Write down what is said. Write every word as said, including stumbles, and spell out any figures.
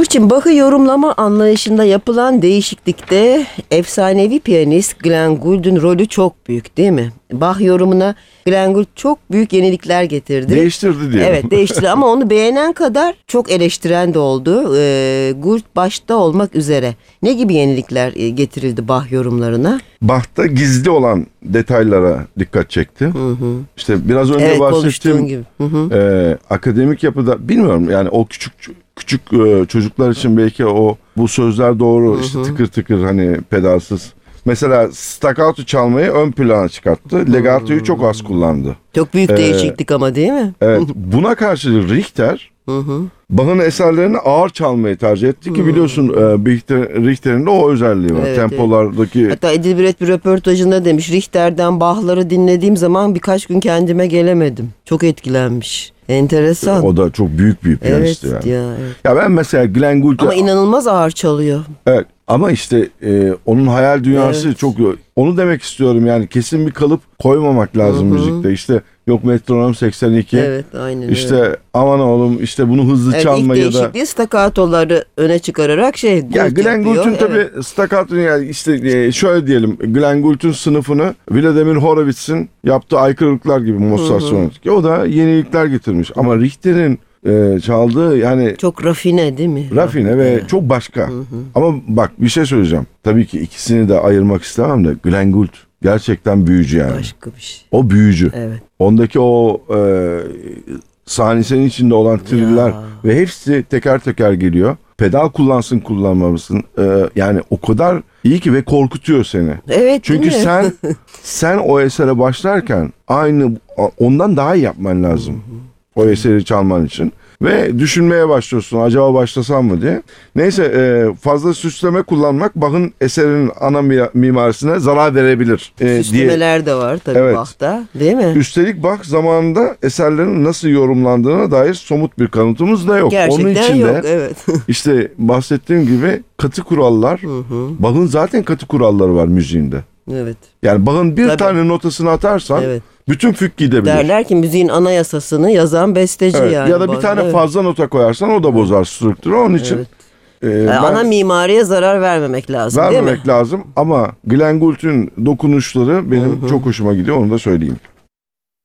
Burçin, Bach'ı yorumlama anlayışında yapılan değişiklikte efsanevi piyanist Glenn Gould'un rolü çok büyük değil mi? Bach yorumuna Glenn Gould çok büyük yenilikler getirdi. Değiştirdi diyelim. Evet, değiştirdi ama onu beğenen kadar çok eleştiren de oldu. Ee, Gould başta olmak üzere. Ne gibi yenilikler getirildi Bach yorumlarına? Bach'ta gizli olan detaylara dikkat çekti. Hı hı. İşte biraz önce evet, bahsettiğim gibi. Hı hı. E, akademik yapıda bilmiyorum yani o küçük küçük e, çocuklar için belki o bu sözler doğru, hı hı. işte tıkır tıkır hani pedalsız. Mesela staccato çalmayı ön plana çıkarttı. Legato hmm. çok az kullandı. Çok büyük değişiklik ee, ama değil mi? Evet. Buna karşı Richter hı hı. Bach'ın eserlerini ağır çalmayı tercih etti ki biliyorsun e, Richter'in de o özelliği var. Evet, tempolardaki. Evet. Hatta Edil Biret bir röportajında demiş, Richter'den Bach'ları dinlediğim zaman birkaç gün kendime gelemedim. Çok etkilenmiş. Enteresan. O da çok büyük bir piyanist evet, yani. Ya, evet. Ya ben mesela Glenn Gould'u... Ama inanılmaz ağır çalıyor. Evet. Ama işte e, onun hayal dünyası evet. çok... Onu demek istiyorum yani kesin bir kalıp koymamak lazım Hı-hı. müzikte. İşte yok metronom seksen iki. Evet, aynen İşte öyle. Aman oğlum işte bunu hızlı evet, çalma ya da... İlk değişikliği staccatoları öne çıkararak şey Gould ya Glenn Gould'un evet. tabii staccato yani işte şöyle diyelim Glenn Gould'un sınıfını Vladimir Horowitz'in yaptığı aykırılıklar gibi Mozart sonatik. O da yenilikler getirmiş. Ama Richter'in e, çaldığı yani... Çok rafine değil mi? Rafine ve evet. çok başka. Hı hı. Ama bak bir şey söyleyeceğim. Tabii ki ikisini de ayırmak istemem de Glenn Gould gerçekten büyücü yani. Başka bir şey. O büyücü. Evet. Ondaki o e, sahnenin içinde olan triller ya. Ve hepsi teker teker geliyor. Pedal kullansın kullanmamasın. E, yani o kadar iyi ki ve korkutuyor seni. Evet. Çünkü sen sen o esere başlarken aynı ondan daha iyi yapman lazım. Hı hı. O eseri çalman için. Ve düşünmeye başlıyorsun acaba başlasam mı diye. Neyse e, fazla süsleme kullanmak Bach'ın eserinin ana mimarisine zarar verebilir. E, Süslemeler diye. de var tabii evet. Bach'ta değil mi? Üstelik Bach zamanında eserlerin nasıl yorumlandığına dair somut bir kanıtımız da yok. Gerçekten Onun için yok de, evet. işte bahsettiğim gibi katı kurallar. Bach'ın zaten katı kuralları var müziğinde. Evet. Yani Bach'ın bir tabii. tane notasını atarsan evet. bütün fük gidebilir. Derler ki müziğin anayasasını yazan besteci evet. yani. Ya da bir tane evet. fazla nota koyarsan o da bozar strüktürü. Onun için evet. e, ben, ana mimariye zarar vermemek lazım vermemek değil mi? lazım ama Glenn Gould'un dokunuşları benim Hı-hı. çok hoşuma gidiyor onu da söyleyeyim.